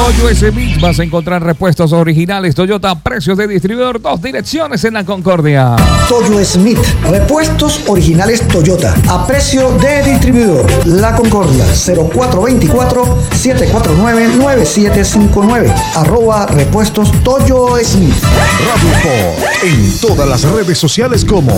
Toyo Smith vas a encontrar repuestos originales Toyota a precios de distribuidor, 2 direcciones en la Concordia. Toyo Smith, repuestos originales Toyota a precio de distribuidor. La Concordia, 0424-749-9759. @repuestos Toyo Smith. Radio Sport en todas las redes sociales como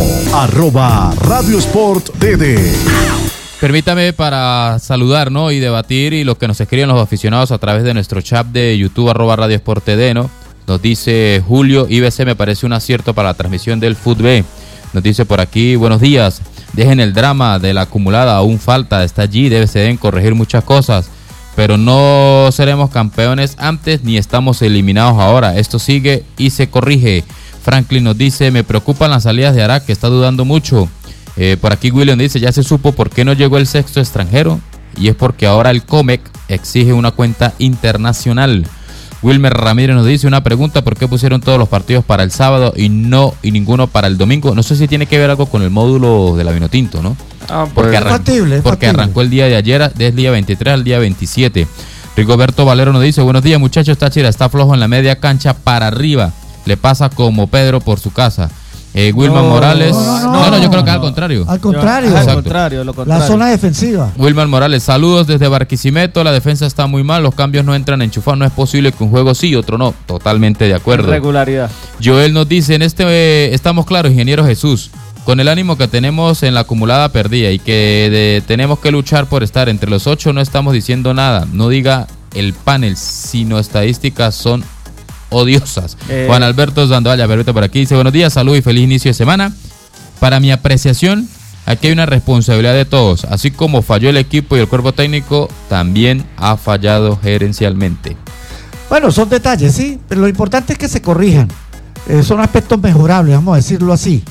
@Radio Sport TD. Permítame para saludar, ¿no? Y debatir, y los que nos escriben los aficionados a través de nuestro chat de YouTube, @Radio Sport TD, ¿no? Nos dice Julio, IBC me parece un acierto para la transmisión del fútbol. Nos dice por aquí, buenos días, dejen el drama de la acumulada, aún falta, está allí, se deben corregir muchas cosas, pero no seremos campeones antes ni estamos eliminados ahora, esto sigue y se corrige. Franklin nos dice, me preocupan las salidas de Arak, que está dudando mucho. Por aquí William dice, ya se supo por qué no llegó el sexto extranjero, y es porque ahora el COMEC exige una cuenta internacional. Wilmer Ramírez nos dice una pregunta, ¿por qué pusieron todos los partidos para el sábado y ninguno para el domingo? No sé si tiene que ver algo con el módulo de la Vinotinto, ¿no? Porque arrancó el día de ayer, del día 23 al día 27. Rigoberto Valero nos dice, buenos días muchachos, Táchira está flojo en la media cancha para arriba, le pasa como Pedro por su casa. Wilman Morales. No, yo creo que al contrario. Al contrario. Lo contrario. La zona defensiva. Wilman Morales, saludos desde Barquisimeto. La defensa está muy mal, los cambios no entran enchufados. No es posible que un juego sí, otro no. Totalmente de acuerdo. Irregularidad. Joel nos dice, estamos claros, ingeniero Jesús, con el ánimo que tenemos en la acumulada perdida y que tenemos que luchar por estar entre los 8, no estamos diciendo nada. No diga el panel, sino estadísticas son odiosas. Juan Alberto Sandoval, permítame por aquí, dice, buenos días, salud y feliz inicio de semana. Para mi apreciación, aquí hay una responsabilidad de todos, así como falló el equipo y el cuerpo técnico, también ha fallado gerencialmente. Bueno, son detalles, sí, pero lo importante es que se corrijan. Son aspectos mejorables, vamos a decirlo así,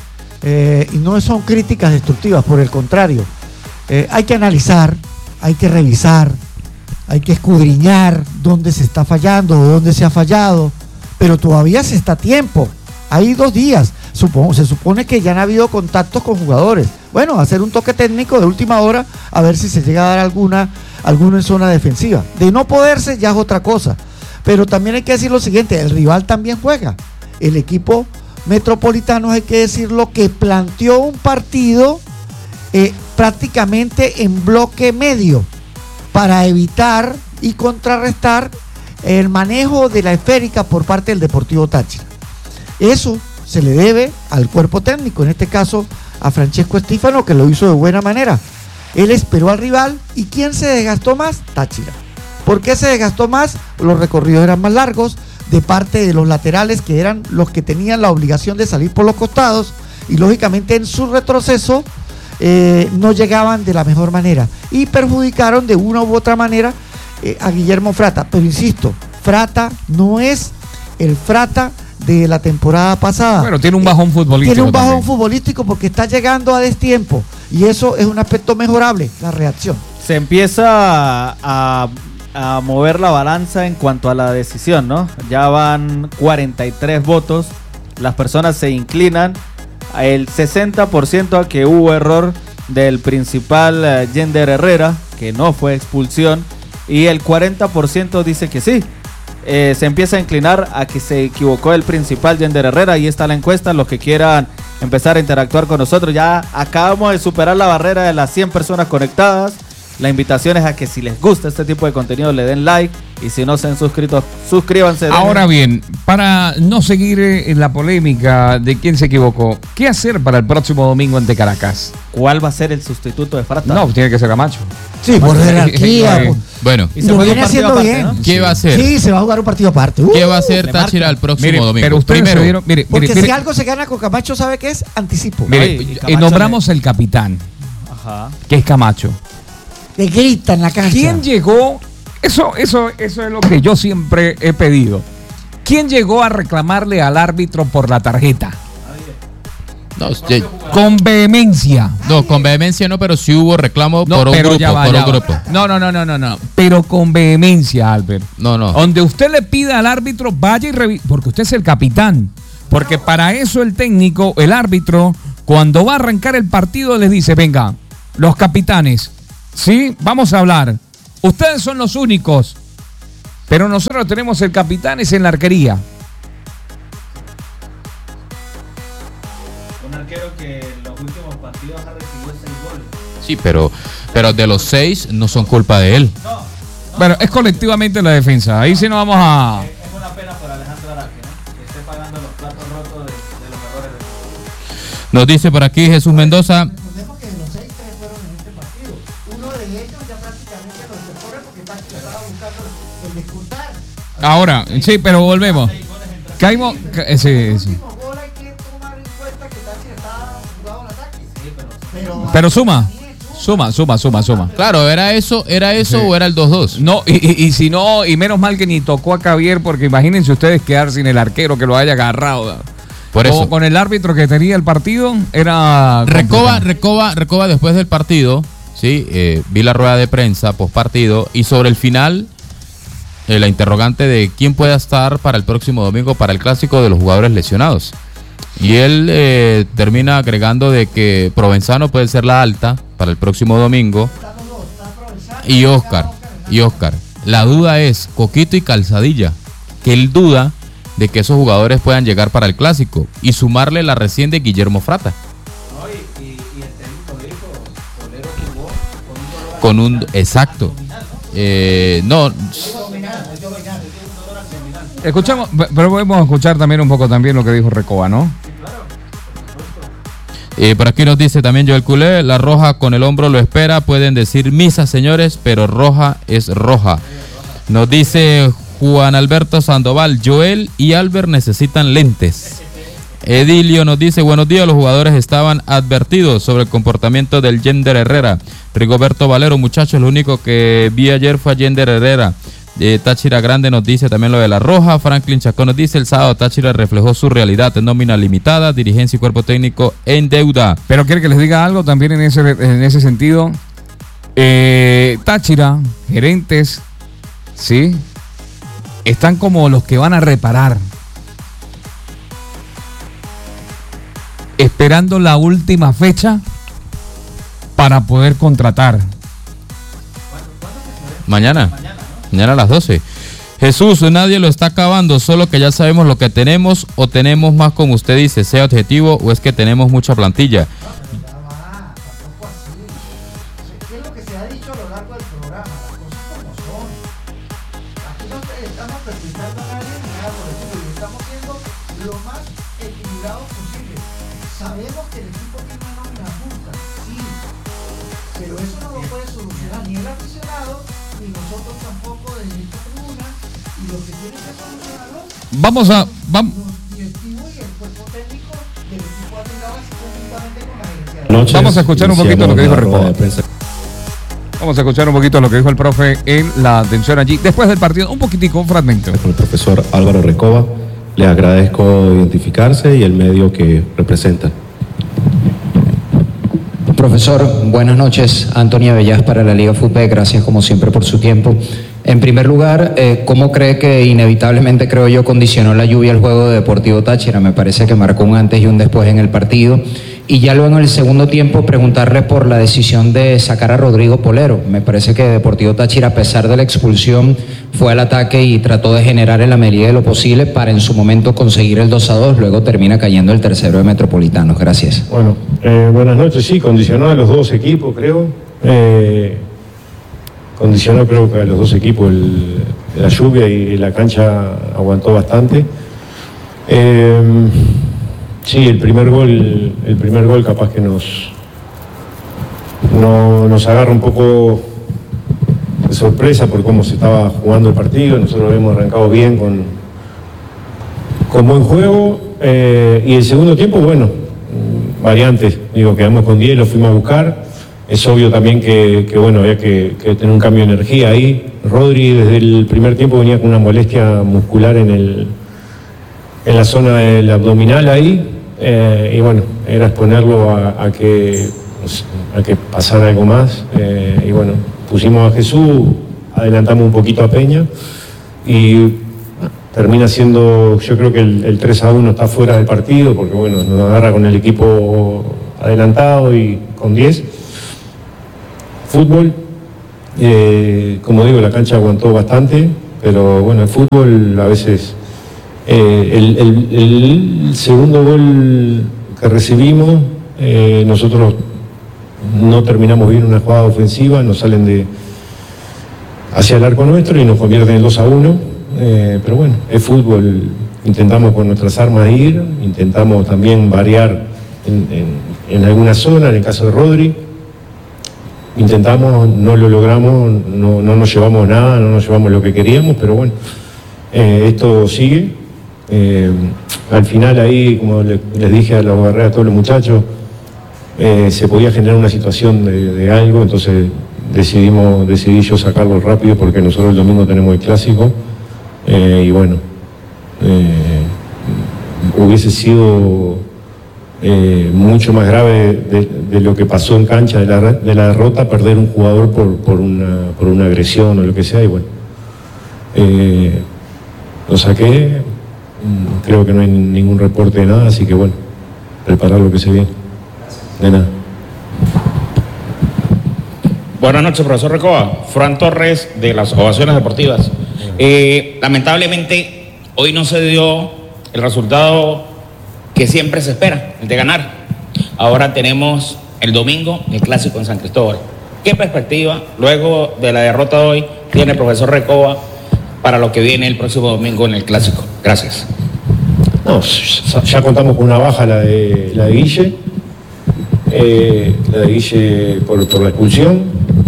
y no son críticas destructivas, por el contrario. Hay que analizar, hay que revisar, hay que escudriñar dónde se está fallando o dónde se ha fallado, pero todavía se está a tiempo. Hay 2 días. Se supone que ya han habido contactos con jugadores. Bueno, hacer un toque técnico de última hora a ver si se llega a dar alguno en zona defensiva. De no poderse ya es otra cosa. Pero también hay que decir lo siguiente, el rival también juega. El equipo metropolitano, hay que decirlo, que planteó un partido prácticamente en bloque medio para evitar y contrarrestar el manejo de la esférica por parte del Deportivo Táchira. Eso se le debe al cuerpo técnico, en este caso a Francesco Estífano, que lo hizo de buena manera. Él esperó al rival, y ¿quién se desgastó más? Táchira. ¿Por qué se desgastó más? Los recorridos eran más largos de parte de los laterales, que eran los que tenían la obligación de salir por los costados, y lógicamente en su retroceso no llegaban de la mejor manera y perjudicaron de una u otra manera a Guillermo Frata. Pero insisto, Frata no es el Frata de la temporada pasada. Bueno, tiene un bajón futbolístico. Tiene un bajón futbolístico porque está llegando a destiempo, y eso es un aspecto mejorable, la reacción. Se empieza a mover la balanza en cuanto a la decisión, ¿no? Ya van 43 votos, las personas se inclinan el 60% a que hubo error del principal Yender Herrera, que no fue expulsión, y el 40% dice que sí. Se empieza a inclinar a que se equivocó el principal Yender Herrera. Ahí está la encuesta, los que quieran empezar a interactuar con nosotros. Ya acabamos de superar la barrera de las 100 personas conectadas. La invitación es a que si les gusta este tipo de contenido le den like, y si no se han suscrito, suscríbanse. Ahora bien, para no seguir en la polémica de quién se equivocó, ¿qué hacer para el próximo domingo ante Caracas? ¿Cuál va a ser el sustituto de Frata? No, tiene que ser Camacho. Sí, por jerarquía. Bueno, y se viene haciendo aparte, bien, ¿no? ¿Qué va a hacer? Sí, se va a jugar un partido aparte. ¿Qué va a hacer Táchira el próximo domingo? Pero primero, porque si algo se gana con Camacho, ¿sabe qué es? Anticipo. Nombramos el capitán, que es Camacho. Le grita en la cancha. ¿Quién llegó? Eso es lo que yo siempre he pedido. ¿Quién llegó a reclamarle al árbitro por la tarjeta? No, con vehemencia. No, con vehemencia no, pero sí hubo reclamo por un grupo. No. Pero con vehemencia, Albert. No. Donde usted le pida al árbitro, vaya y revise, porque usted es el capitán. Porque para eso el técnico, el árbitro, cuando va a arrancar el partido, les dice, venga, los capitanes, sí, vamos a hablar. Ustedes son los únicos. Pero nosotros tenemos el capitán es en la arquería. Un arquero que en los últimos partidos ha recibido 6 goles. Sí, pero de los 6 no son culpa de él. Bueno, es colectivamente la defensa. Ahí sí nos vamos a... Es una pena por Alejandro Araque, ¿no? Que esté pagando los platos rotos de los errores del... Nos dice por aquí Jesús Mendoza. Recordemos que de los 6, 3 fueron en este partido. Uno de ellos ya prácticamente lo corre porque Táchira estaba buscando el disputar. Ahora, sí, pero volvemos. Caímos... Sí, sí. El último gol hay que tomar en cuenta que Táchira estaba jugado en ataque. Pero suma. Claro, ¿era eso Sí. o era el 2-2? No, y si no, y menos mal que ni tocó a Cavier, porque imagínense ustedes quedar sin el arquero que lo haya agarrado. Por eso. Con el árbitro que tenía el partido, era... Recoba después del partido, ¿sí? Vi la rueda de prensa post partido y sobre el final la interrogante de quién pueda estar para el próximo domingo para el clásico de los jugadores lesionados. Y él termina agregando de que Provenzano puede ser la alta para el próximo domingo y Oscar. La duda es Coquito y Calzadilla, que él duda de que esos jugadores puedan llegar para el clásico y sumarle la recién de Guillermo Frata. No, y el técnico dijo, Polero jugó Con un exacto. No, Escuchamos, pero podemos escuchar también un poco también lo que dijo Recoba, ¿no? por aquí nos dice también Joel Culé, la roja con el hombro lo espera, pueden decir misa señores, pero roja es roja. Nos dice Juan Alberto Sandoval, Joel y Albert necesitan lentes. Edilio nos dice, buenos días, los jugadores estaban advertidos sobre el comportamiento del Yender Herrera. Rigoberto Valero, muchachos, lo único que vi ayer fue a Yender Herrera. Táchira Grande nos dice también lo de la roja. Franklin Chacón nos dice, el sábado Táchira reflejó su realidad en nómina limitada, dirigencia y cuerpo técnico en deuda. Pero quiere que les diga algo también en ese sentido. Táchira, gerentes, ¿sí? Están como los que van a reparar, esperando la última fecha para poder contratar. Mañana a las 12. Jesús, nadie lo está acabando, solo que ya sabemos lo que tenemos o tenemos más, como usted dice, sea objetivo o es que tenemos mucha plantilla. Tampoco así. ¿Qué es lo que se ha dicho a lo largo del programa? Las cosas como son. Aquí no estamos perjudicando a nadie ni nada por el estilo. Y estamos siendo lo más equilibrados posible. Sabemos que el equipo tiene una nómina justa, sí. Pero eso no lo puede solucionar ni el aficionado, ni nosotros tampoco desde esta tribuna. Y lo que tiene que solucionarlo Vamos a... los directivos y el cuerpo técnico del equipo atrigado así conjuntamente con la gerencia. Vamos a escuchar un poquito lo que dijo Recoba. Vamos a escuchar un poquito lo que dijo el profe en la atención allí, después del partido, un poquitico, un fragmento. Con el profesor Álvaro Recoba, le agradezco identificarse y el medio que representa. Profesor, buenas noches. Antonio Avellas para la Liga Fútbol. Gracias como siempre por su tiempo. En primer lugar, ¿cómo cree que inevitablemente, creo yo, condicionó la lluvia el juego de Deportivo Táchira? Me parece que marcó un antes y un después en el partido. Y ya luego en el segundo tiempo preguntarle por la decisión de sacar a Rodrigo Polero. Me parece que Deportivo Táchira, a pesar de la expulsión, fue al ataque y trató de generar en la medida de lo posible para en su momento conseguir el 2-2. Luego termina cayendo el tercero de Metropolitanos. Gracias. Bueno, buenas noches. Sí, condicionó a los dos equipos, creo. Condicionó creo que a los dos equipos la lluvia y la cancha aguantó bastante. Sí, el primer gol capaz que nos agarra un poco de sorpresa por cómo se estaba jugando el partido. Nosotros lo hemos arrancado bien con buen juego, y el segundo tiempo, bueno, variantes, digo, quedamos con 10, lo fuimos a buscar. Es obvio también que bueno, había que tener un cambio de energía ahí. Rodri desde el primer tiempo venía con una molestia muscular en la zona del abdominal ahí, y bueno, era exponerlo a que pasara algo más, y bueno, pusimos a Jesús, adelantamos un poquito a Peña y termina siendo, yo creo que el 3-1 está fuera del partido porque bueno, nos agarra con el equipo adelantado y con 10. Fútbol, como digo, la cancha aguantó bastante, pero bueno, el fútbol a veces... el segundo gol que recibimos, nosotros no terminamos bien una jugada ofensiva, nos salen hacia el arco nuestro y nos convierten en 2-1, pero bueno, es fútbol, intentamos con nuestras armas ir, intentamos también variar en alguna zona, en el caso de Rodri, intentamos, no lo logramos, no nos llevamos nada, no nos llevamos lo que queríamos, pero bueno, esto sigue. Al final ahí, como les dije a todos los muchachos, se podía generar una situación de algo, entonces decidí yo sacarlo rápido porque nosotros el domingo tenemos el clásico y bueno, hubiese sido mucho más grave de lo que pasó en cancha de la derrota, perder un jugador por una agresión o lo que sea, y bueno, lo saqué. Creo que no hay ningún reporte de nada, así que bueno, preparar lo que se viene. De nada. Buenas noches, profesor Recoba. Fran Torres, de las Ovaciones Deportivas. Lamentablemente, hoy no se dio el resultado que siempre se espera, el de ganar. Ahora tenemos el domingo el clásico en San Cristóbal. ¿Qué perspectiva, luego de la derrota de hoy, tiene el profesor Recoba para lo que viene el próximo domingo en el clásico? Gracias. No, ya contamos con una baja, la de Guille, por la expulsión.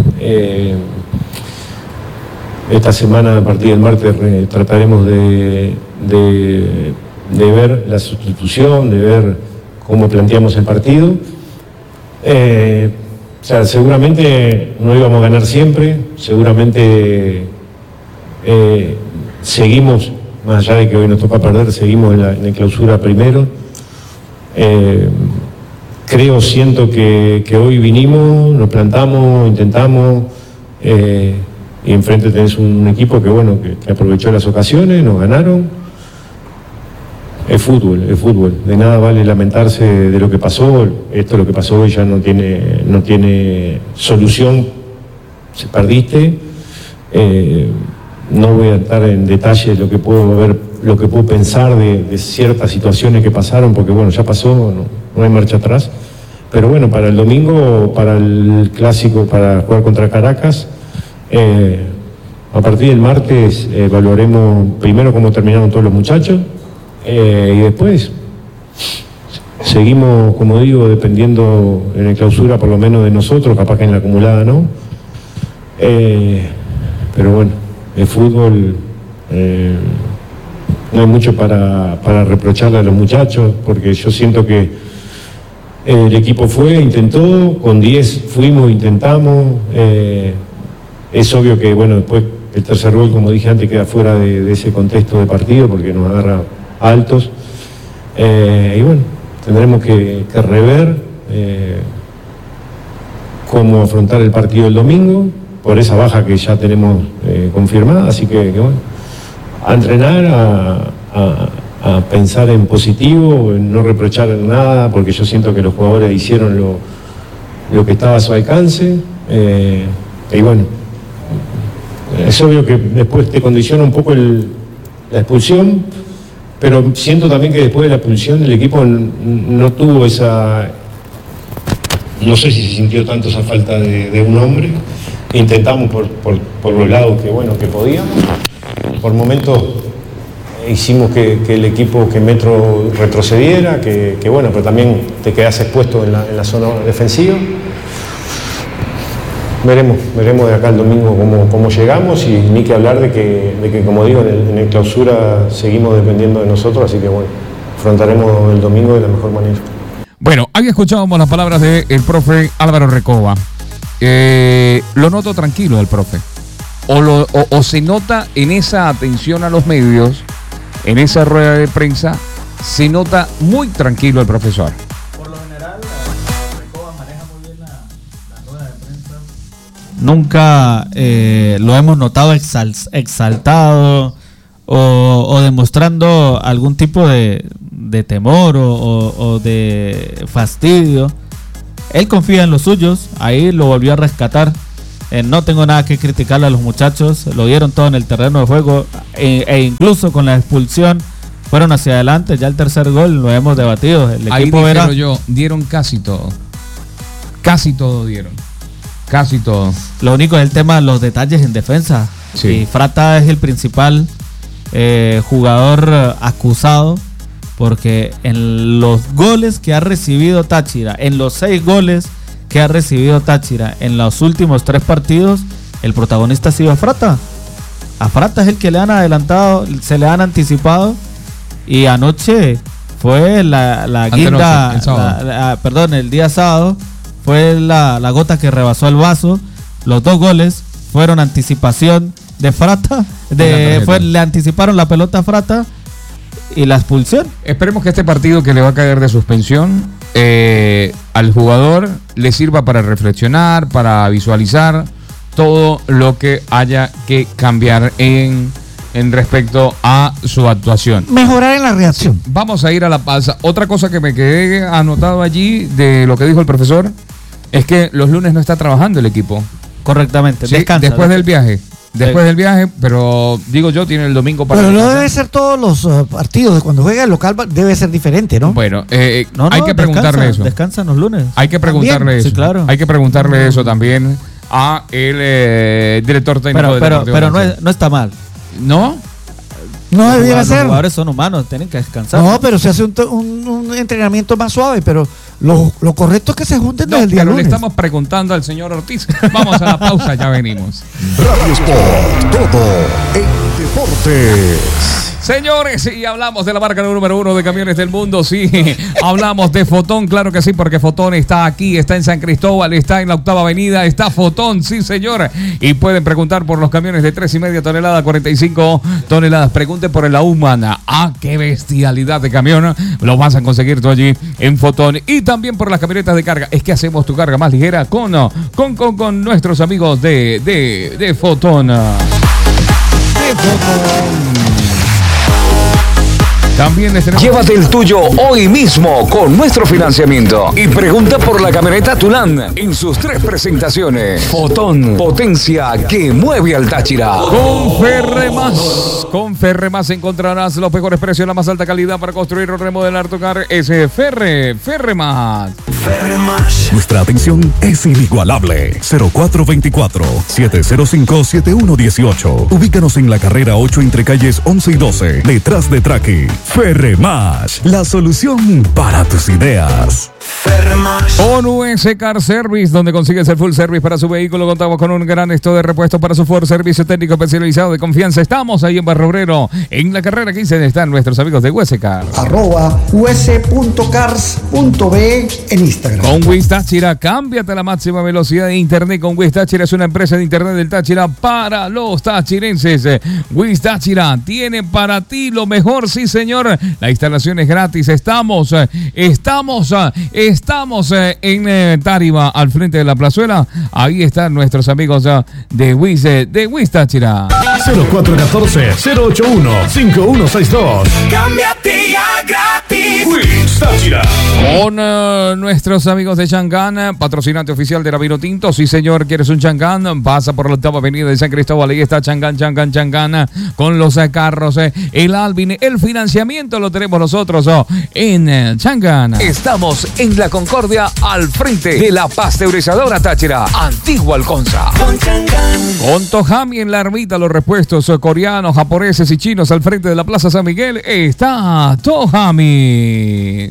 Esta semana, a partir del martes, trataremos de ver la sustitución, de ver cómo planteamos el partido. O sea, seguramente no íbamos a ganar siempre, seguramente seguimos, más allá de que hoy nos toca perder, seguimos en la clausura primero. Siento que hoy vinimos, nos plantamos, intentamos, y enfrente tenés un equipo que bueno, que aprovechó las ocasiones, nos ganaron. Es fútbol, de nada vale lamentarse de lo que pasó, esto lo que pasó hoy ya no tiene solución, se perdiste. No voy a entrar en detalle lo que puedo pensar de ciertas situaciones que pasaron, porque bueno, ya pasó, no hay marcha atrás. Pero bueno, para el domingo, para el clásico, para jugar contra Caracas, a partir del martes evaluaremos primero cómo terminaron todos los muchachos, y después seguimos, como digo, dependiendo en la clausura por lo menos de nosotros, capaz que en la acumulada no. Pero bueno, el fútbol, no hay mucho para reprocharle a los muchachos, porque yo siento que el equipo intentó, con 10 fuimos, intentamos. Es obvio que, bueno, después el tercer gol, como dije antes, queda fuera de ese contexto de partido, porque nos agarra altos. Y bueno, tendremos que rever cómo afrontar el partido el domingo, por esa baja que ya tenemos confirmada, así que bueno, a entrenar, a pensar en positivo, en no reprochar nada, porque yo siento que los jugadores hicieron lo que estaba a su alcance, y bueno, es obvio que después te condiciona un poco la expulsión, pero siento también que después de la expulsión el equipo no tuvo esa, no sé si se sintió tanto esa falta de un hombre. Intentamos por los lados que podíamos. Por momentos hicimos que el equipo, que Metro retrocediera, que bueno, pero también te quedas expuesto en la zona defensiva. Veremos de acá el domingo cómo llegamos, y ni que hablar de que como digo, en el clausura seguimos dependiendo de nosotros, así que bueno, afrontaremos el domingo de la mejor manera. Bueno, ahí escuchábamos las palabras del profe Álvaro Recoba. Lo noto tranquilo del profe, o se nota en esa atención a los medios, en esa rueda de prensa, se nota muy tranquilo el profesor. Por lo general, Recoba maneja muy bien la rueda de prensa. Nunca lo hemos notado exaltado o demostrando algún tipo de temor o de fastidio. Él confía en los suyos, ahí lo volvió a rescatar No tengo nada que criticarle a los muchachos, lo dieron todo en el terreno de juego e incluso con la expulsión fueron hacia adelante. Ya el tercer gol lo hemos debatido. El Ahí equipo era... dieron casi todo dieron, casi todo. Lo único es el tema de los detalles en defensa. Sí. Y Frata es el principal jugador acusado, porque en los goles que ha recibido Táchira, en los 6 goles que ha recibido Táchira en los últimos 3 partidos, el protagonista ha sido Frata. A Frata es el que le han adelantado, se le han anticipado, y anoche fue la guinda, el día sábado fue la gota que rebasó el vaso. Los 2 goles fueron anticipación de Frata, le anticiparon la pelota a Frata y la expulsión. Esperemos que este partido que le va a caer de suspensión al jugador le sirva para reflexionar, para visualizar todo lo que haya que cambiar en respecto a su actuación. Mejorar en la reacción. Sí, vamos a ir a la pausa. Otra cosa que me quedé anotado allí de lo que dijo el profesor es que los lunes no está trabajando el equipo. Correctamente, Sí, descansa. después del viaje. Pero digo yo, tiene el domingo para... Pero no debe ser todos los partidos. Cuando juega el local debe ser diferente, ¿no? Bueno, hay que preguntarle eso. Descansan los lunes. Hay que preguntarle eso. Sí, claro. Hay que preguntarle eso también a el director técnico del Deportivo. Pero no está mal. ¿No? No debiera Los ser. jugadores son humanos, tienen que descansar. No, pero se hace un entrenamiento más suave, pero lo correcto es que se junten desde el día pero lunes. le estamos preguntando al señor Ortiz. Vamos a la pausa, ya venimos. Radio Sport, todo en deportes. Señores, y hablamos de la marca número 1 de camiones del mundo, sí, hablamos de Fotón, claro que sí, porque Fotón está aquí, está en San Cristóbal, está en la 8ª Avenida, está Fotón, sí señor, y pueden preguntar por los camiones de 3,5 toneladas, 45 toneladas, pregunten por el Humana, qué bestialidad de camión, lo vas a conseguir tú allí en Fotón, y también por las camionetas de carga, es que hacemos tu carga más ligera con nuestros amigos de Fotón. De Fotón. También llévate el tuyo hoy mismo con nuestro financiamiento y pregunta por la camioneta Tulan en sus 3 presentaciones. Fotón, potencia que mueve al Táchira. Con Ferremás encontrarás los mejores precios, la más alta calidad para construir o remodelar tu carro. Ese Ferremás. Nuestra atención es inigualable. 0424-705-7118. Ubícanos en la carrera 8 entre calles 11 y 12, detrás de Traqui. Ferremás, la solución para tus ideas. Con US Car Service, donde consigues el full service para su vehículo, contamos con un gran stock de repuestos para su Ford, servicio técnico especializado de confianza. Estamos ahí en Barrio Obrero, en la carrera 15, están nuestros amigos de US Car. @us.cars.be en Instagram. Con Wiz Táchira, cámbiate a la máxima velocidad de internet. Con Wiz Táchira, es una empresa de internet del Táchira para los tachirenses. Wiz Táchira tiene para ti lo mejor, sí señor. La instalación es gratis. Estamos en Tarima, al frente de la plazuela. Ahí están nuestros amigos de Wiz Táchira. 0414-081-5162. Cámbiate ya gratis. Wiz Táchira. Con nuestros amigos de Changán, patrocinante oficial de la Vino Tinto. Sí, señor, ¿quieres un Changán? Pasa por la 8ª Avenida de San Cristóbal. Ahí está Changán. Con los carros, el Alvin, el financiamiento lo tenemos nosotros en Changán. Estamos en la Concordia, al frente de la pasteurizadora Táchira, Antigua Alconza. Con Tohami en la ermita, los repuestos coreanos, japoneses y chinos al frente de la Plaza San Miguel, está Tohami.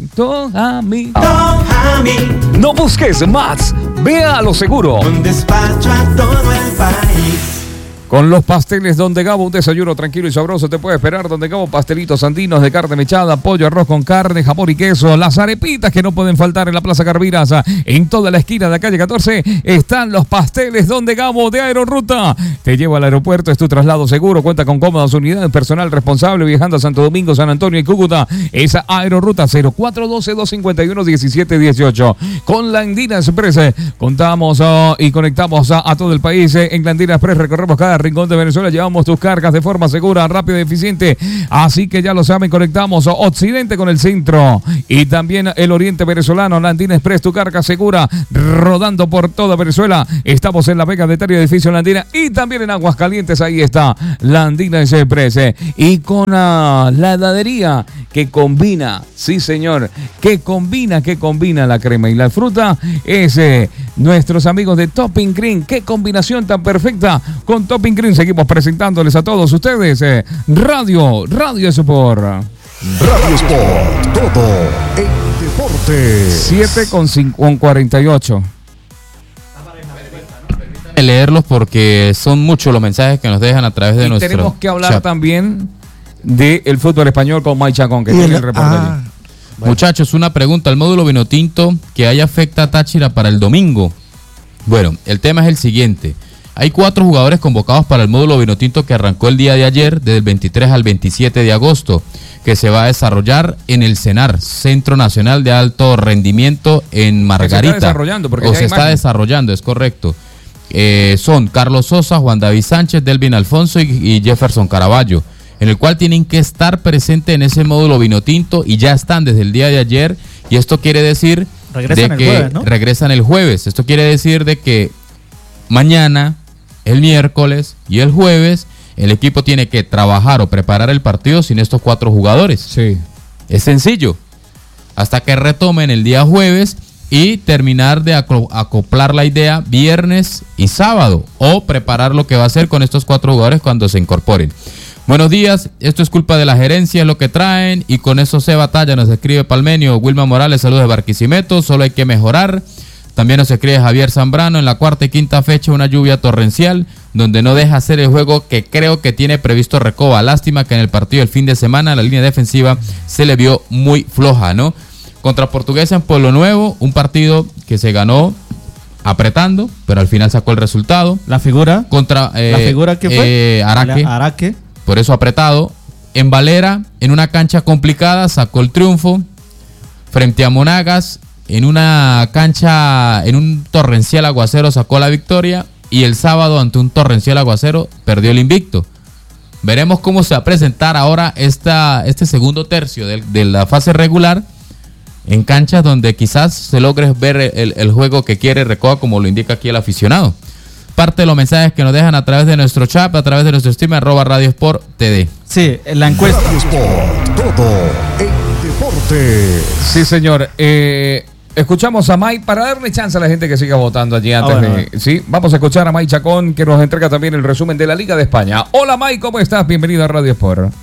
No busques más, ve a lo seguro. Un despacho a todo el país. Con los pasteles Donde Gabo, un desayuno tranquilo y sabroso te puede esperar. Donde Gabo, pastelitos andinos de carne mechada, pollo, arroz con carne, jamón y queso. Las arepitas que no pueden faltar en la Plaza Carviras. En toda la esquina de la calle 14 están los pasteles Donde Gabo de Aerorruta. Te lleva al aeropuerto, es tu traslado seguro. Cuenta con cómodas unidades, personal responsable viajando a Santo Domingo, San Antonio y Cúcuta. Esa Aerorruta 0412-251-1718. Con la Andina Express contamos y conectamos a todo el país. En la Andina Express recorremos cada rincón de Venezuela. Llevamos tus cargas de forma segura, rápida y eficiente. Así que ya lo saben, conectamos Occidente con el centro y también el oriente venezolano. Landina Express, tu carga segura, rodando por toda Venezuela. Estamos en La Vega de Tario, edificio Landina, y también en Aguascalientes. Ahí está Landina Express. Y con la heladería que combina, sí señor, que combina la crema y la fruta, es nuestros amigos de Topping Green. Qué combinación tan perfecta con Topping Green. Seguimos presentándoles a todos ustedes Radio Sport. Radio Sport, todo en deporte. 7:48. Leerlos porque son muchos los mensajes que nos dejan a través de nuestro tenemos que hablar chat. también del fútbol español con Mike Chacón, que tiene el reporte allí. Muchachos, una pregunta. ¿El módulo Vinotinto que hay afecta a Táchira para el domingo? Bueno, el tema es el siguiente. Hay 4 jugadores convocados para el módulo Vinotinto que arrancó el día de ayer, del 23 al 27 de agosto, que se va a desarrollar en el CENAR, Centro Nacional de Alto Rendimiento en Margarita. Se está desarrollando, porque o ya se hay está imagen. desarrollando, es correcto. Son Carlos Sosa, Juan David Sánchez, Delvin Alfonso y Jefferson Caraballo, en el cual tienen que estar presentes en ese módulo Vinotinto y ya están desde el día de ayer, y esto quiere decir Regresan el jueves, ¿no? regresan el jueves. Esto quiere decir de que mañana, el miércoles y el jueves el equipo tiene que trabajar o preparar el partido sin estos 4 jugadores. Sí. Es sencillo. Hasta que retomen el día jueves y terminar de acoplar la idea viernes y sábado, o preparar lo que va a hacer con estos 4 jugadores cuando se incorporen. Buenos días, esto es culpa de la gerencia, es lo que traen, y con eso se batalla. Nos escribe Palmenio. Wilma Morales, saludos de Barquisimeto, solo hay que mejorar. También nos escribe Javier Zambrano, en la 4ª y 5ª fecha una lluvia torrencial, donde no deja hacer el juego que creo que tiene previsto Recoba. Lástima que en el partido del fin de semana la línea defensiva se le vio muy floja, ¿no? Contra Portuguesa en Pueblo Nuevo, un partido que se ganó apretando, pero al final sacó el resultado. La figura. Contra ¿La figura qué fue? Araque. Araque. Por eso apretado. En Valera, en una cancha complicada, sacó el triunfo. Frente a Monagas, en una cancha, en un torrencial aguacero, sacó la victoria. Y el sábado, ante un torrencial aguacero, perdió el invicto. Veremos cómo se va a presentar ahora este segundo tercio de la fase regular, en canchas donde quizás se logre ver el juego que quiere Recoba, como lo indica aquí el aficionado. Parte de los mensajes que nos dejan a través de nuestro chat, a través de nuestro stream, @RadioSportTD. Sí, la encuesta. Radio Sport, todo en deporte. Sí, señor. Escuchamos a Mike para darle chance a la gente que siga votando allí antes de... Sí, vamos a escuchar a Mike Chacón, que nos entrega también el resumen de la Liga de España. Hola Mike, ¿cómo estás? Bienvenido a Radio Sport.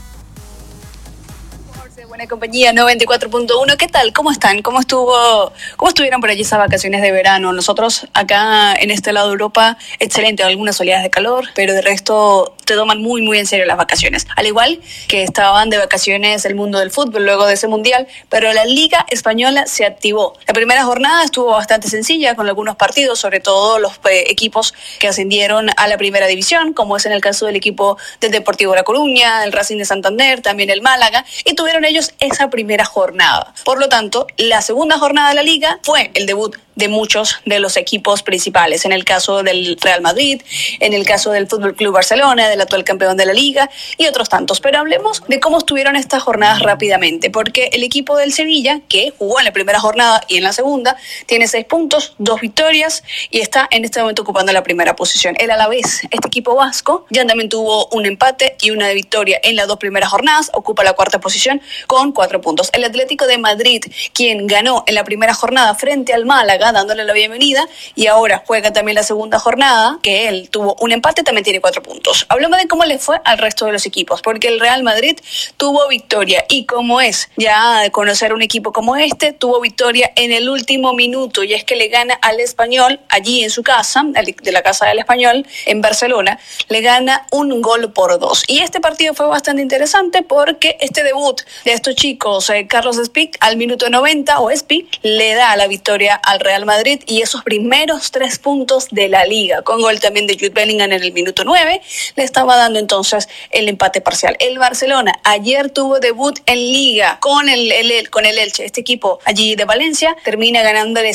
Buena compañía, 94.1. ¿Qué tal? ¿Cómo están? ¿Cómo estuvieron por allí esas vacaciones de verano? Nosotros acá en este lado de Europa, excelente, algunas oleadas de calor, pero de resto te toman muy, muy en serio las vacaciones. Al igual que estaban de vacaciones el mundo del fútbol luego de ese mundial, pero la Liga Española se activó. La primera jornada estuvo bastante sencilla, con algunos partidos, sobre todo los equipos que ascendieron a la primera división, como es en el caso del equipo del Deportivo La Coruña, el Racing de Santander, también el Málaga, y tuvieron ellos esa primera jornada. Por lo tanto, la segunda jornada de la Liga fue el debut de muchos de los equipos principales, en el caso del Real Madrid, en el caso del Fútbol Club Barcelona, del actual campeón de la Liga, y otros tantos. Pero hablemos de cómo estuvieron estas jornadas rápidamente, porque el equipo del Sevilla, que jugó en la primera jornada y en la segunda, tiene 6 puntos, 2 victorias, y está en este momento ocupando la primera posición. El Alavés, este equipo vasco, ya también tuvo un empate y una victoria en las 2 primeras jornadas, ocupa la 4ª posición con 4 puntos. El Atlético de Madrid, quien ganó en la primera jornada frente al Málaga, dándole la bienvenida, y ahora juega también la segunda jornada, que él tuvo un empate, también tiene 4 puntos. Hablemos de cómo le fue al resto de los equipos, porque el Real Madrid tuvo victoria, y como es ya de conocer un equipo como este, tuvo victoria en el último minuto, y es que le gana al Español, allí en su casa, de la casa del Español, en Barcelona, le gana 1-2. Y este partido fue bastante interesante, porque este debut de estos chicos, Carlos Spic, al minuto 90, o Spic, le da la victoria al Real Real Madrid y esos primeros 3 puntos de la Liga, con gol también de Jude Bellingham en el minuto 9, le estaba dando entonces el empate parcial. El Barcelona ayer tuvo debut en Liga con el Elche. Este equipo allí de Valencia termina ganándole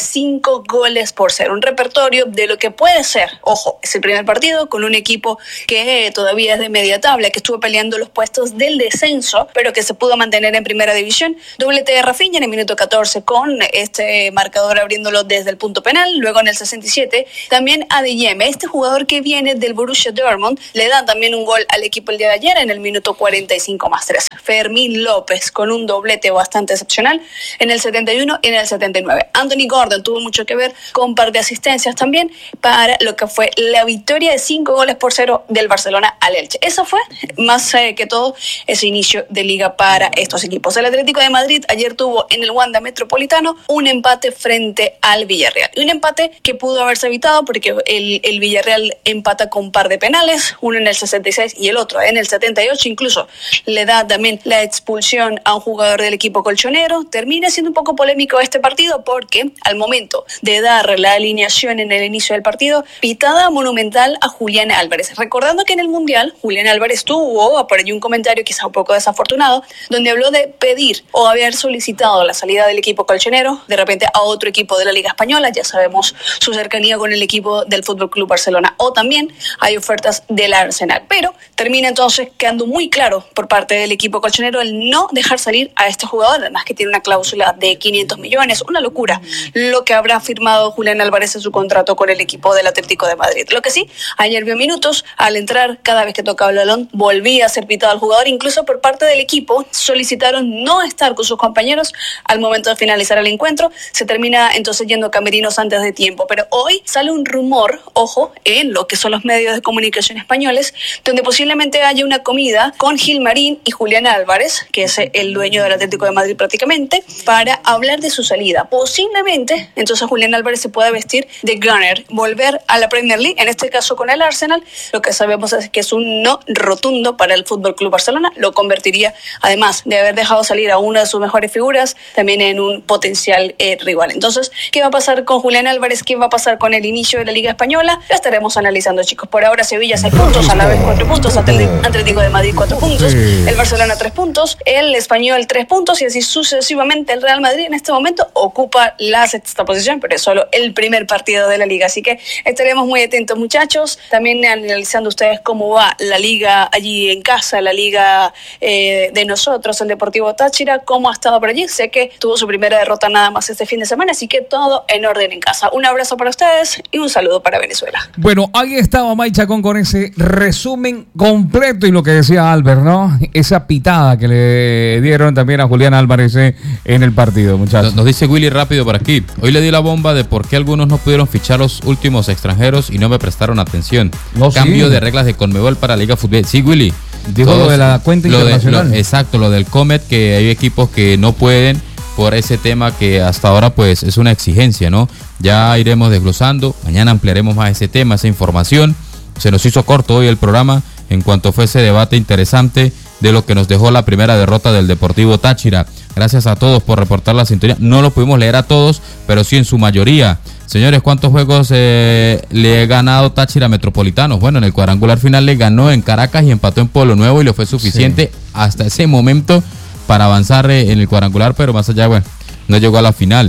5-0, un repertorio de lo que puede ser. Ojo, es el primer partido con un equipo que todavía es de media tabla, que estuvo peleando los puestos del descenso, pero que se pudo mantener en primera división. Doblete de Rafinha en el minuto 14 con este marcador abriéndolo desde el punto penal. Luego en el 67 también Adeyem, este jugador que viene del Borussia Dortmund, le da también un gol al equipo el día de ayer en el minuto 45+3. Fermín López con un doblete bastante excepcional en el 71 y en el 79. Anthony Gordon tuvo mucho que ver con un par de asistencias también para lo que fue la victoria de 5-0 del Barcelona al Elche. Eso fue más que todo ese inicio de liga para estos equipos. El Atlético de Madrid ayer tuvo en el Wanda Metropolitano un empate frente al Villarreal. Y un empate que pudo haberse evitado porque el Villarreal empata con un par de penales, uno en el 66 y el otro en el 78. Incluso le da también la expulsión a un jugador del equipo colchonero. Termina siendo un poco polémico este partido porque al momento de dar la alineación en el inicio del partido, pitada monumental a Julián Álvarez. Recordando que en el Mundial Julián Álvarez tuvo por allí un comentario quizá un poco desafortunado, donde habló de pedir o haber solicitado la salida del equipo colchonero de repente a otro equipo de la Liga Española. Ya sabemos su cercanía con el equipo del FC Barcelona, o también hay ofertas del Arsenal, pero termina entonces quedando muy claro por parte del equipo colchonero el no dejar salir a este jugador, además que tiene una cláusula de 500 millones, una locura lo que habrá firmado Julián Álvarez en su contrato con el equipo del Atlético de Madrid. Lo que sí, ayer vio minutos, al entrar cada vez que tocaba el balón volvía a ser pitado al jugador. Incluso por parte del equipo solicitaron no estar con sus compañeros al momento de finalizar el encuentro. Se termina entonces yendo a camerinos antes de tiempo, pero hoy sale un rumor, ojo, en lo que son los medios de comunicación españoles, donde posiblemente haya una comida con Gilmarín y Julián Álvarez, que es el dueño del Atlético de Madrid prácticamente, para hablar de su salida. Posiblemente entonces Julián Álvarez se pueda vestir de Gunner, volver a la Premier League, en este caso con el Arsenal. Lo que sabemos es que es un no rotundo para el FC Barcelona. Lo convertiría, además de haber dejado salir a una de sus mejores figuras, también en un potencial rival. Entonces, ¿qué va a pasar con Julián Álvarez? ¿Qué va a pasar con el inicio de la Liga Española? Lo estaremos analizando, chicos. Por ahora Sevilla 6 puntos, a la vez 4 puntos, Atlético de Madrid 4 puntos, el Barcelona 3 puntos, el Español 3 puntos y así sucesivamente. El Real Madrid en este momento ocupa la sexta posición, pero es solo el primer partido de la Liga. Así que estaremos muy atentos, muchachos. También analizando ustedes cómo va la Liga allí en casa, la Liga de nosotros, el Deportivo Táchira, cómo ha estado por allí. Sé que tuvo su primera derrota nada más este fin de semana, así que todo en orden en casa. Un abrazo para ustedes y un saludo para Venezuela. Bueno, ahí estaba May Chacón con ese resumen completo y lo que decía Albert, ¿no? Esa pitada que le dieron también a Julián Álvarez en el partido, muchachos. Nos dice Willy rápido por aquí. Hoy le di la bomba de por qué algunos no pudieron fichar los últimos extranjeros y no me prestaron atención. No, Cambio sí. de reglas de Conmebol para Liga Fútbol. Sí, Willy. Dijo lo de la cuenta internacional. Exacto, lo del Comet, que hay equipos que no pueden por ese tema que hasta ahora pues es una exigencia, ¿no? Ya iremos desglosando, mañana ampliaremos más ese tema, esa información. Se nos hizo corto hoy el programa en cuanto fue ese debate interesante de lo que nos dejó la primera derrota del Deportivo Táchira. Gracias a todos por reportar la sintonía. No lo pudimos leer a todos, pero sí en su mayoría. Señores, ¿cuántos juegos le ha ganado Táchira Metropolitanos? Bueno, en el cuadrangular final le ganó en Caracas y empató en Pueblo Nuevo y le fue suficiente hasta ese momento para avanzar en el cuadrangular, pero más allá, bueno, no llegó a la final.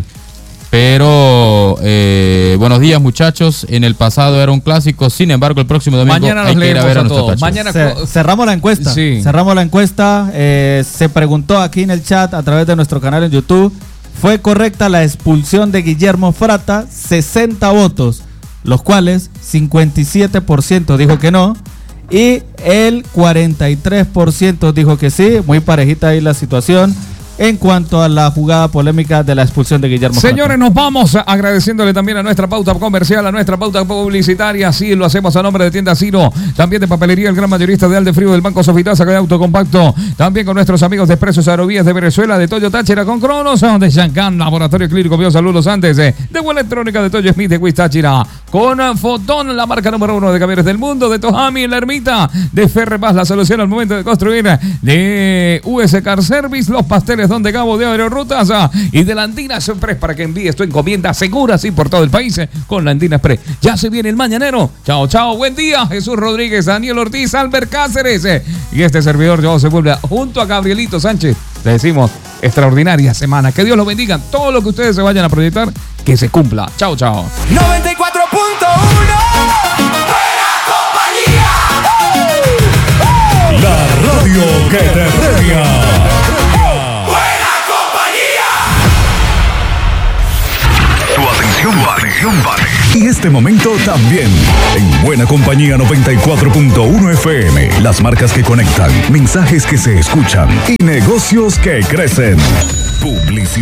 Pero buenos días, muchachos. En el pasado era un clásico, sin embargo el próximo domingo mañana hay que ir a ver a nuestro todos. Táchira. Mañana cerramos la encuesta. Sí. Cerramos la encuesta. Se preguntó aquí en el chat a través de nuestro canal en YouTube. ¿Fue correcta la expulsión de Guillermo Frata? 60 votos, los cuales 57% dijo que no y el 43% dijo que sí. Muy parejita ahí la situación en cuanto a la jugada polémica de la expulsión de Guillermo Frata. Señores, nos vamos agradeciéndole también a nuestra pauta comercial, a nuestra pauta publicitaria. Sí, lo hacemos a nombre de Tienda Ciro, también de Papelería El Gran Mayorista de Aldefrío, del Banco Sofitasa, de Autocompacto, también con nuestros amigos de Expresos Aerovías de Venezuela, de Toyo Táchira con Cronos, de Shankan, Laboratorio Clínico Biosalud antes, de Buena Electrónica de Toyo Smith de Quiz Táchira, con Fotón, la marca número 1 de camiones del mundo, de Tojami, La Ermita, de Ferre Paz, la solución al momento de construir, de US Car Service, los pasteles Cáceres, donde Gabo de Aerorrutas y de la Andina Express para que envíes tu encomienda segura, así por todo el país con la Andina Express. Ya se viene el mañanero. Chao, chao. Buen día. Jesús Rodríguez, Daniel Ortiz, Albert Cáceres y este servidor José Sepúlveda junto a Gabrielito Sánchez. Le decimos extraordinaria semana. Que Dios los bendiga. Todo lo que ustedes se vayan a proyectar, que se cumpla. Chao, chao. 94.1 La radio que te premia. Buena compañía. Tu atención vale. Y este momento también. En Buena Compañía 94.1 FM. Las marcas que conectan, mensajes que se escuchan y negocios que crecen. Publicidad.